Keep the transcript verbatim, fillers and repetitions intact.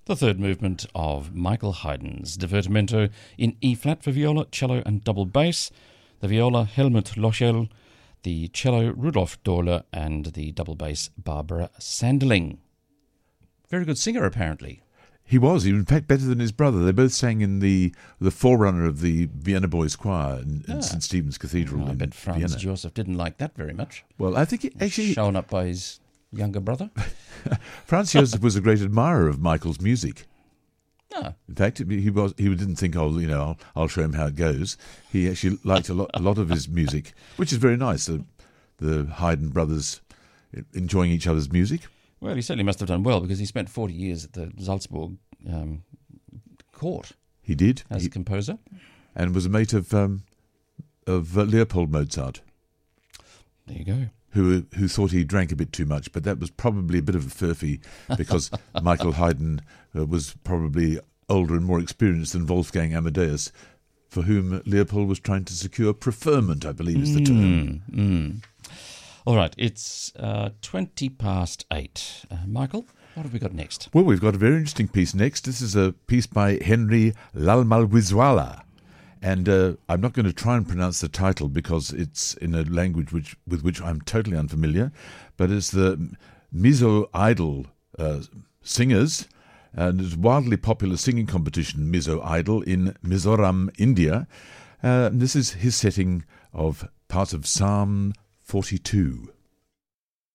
The third movement of Michael Haydn's Divertimento in E-flat for viola, cello and double bass, the viola Helmut Loschel, the cello Rudolf Dohler and the double bass Barbara Sanderling. Very good singer, apparently. He was, in fact, better than his brother. They both sang in the the forerunner of the Vienna Boys Choir in, in ah. Saint Stephen's Cathedral oh, I in bet Franz Vienna. Joseph didn't like that very much. Well, I think he actually... shown up by his younger brother. Franz Joseph was a great admirer of Michael's music. Ah. In fact, he was he didn't think, oh, you know, I'll, I'll show him how it goes. He actually liked a lot a lot of his music, which is very nice. The, the Haydn brothers enjoying each other's music. Well, he certainly must have done well because he spent forty years at the Salzburg um, court. He did as he, a composer, and was a mate of um, of uh, Leopold Mozart. There you go. Who who thought he drank a bit too much, but that was probably a bit of a furphy because Michael Haydn uh, was probably older and more experienced than Wolfgang Amadeus, for whom Leopold was trying to secure preferment, I believe is the term. Mm, mm. All right, it's uh, twenty past eight. Uh, Michael, what have we got next? Well, we've got a very interesting piece next. This is a piece by Henry Lalmalwizuala. And uh, I'm not going to try and pronounce the title because it's in a language which with which I'm totally unfamiliar, but it's the Mizo Idol uh, singers, and it's a wildly popular singing competition, Mizo Idol, in Mizoram, India. Uh, this is his setting of parts of Psalm forty-two.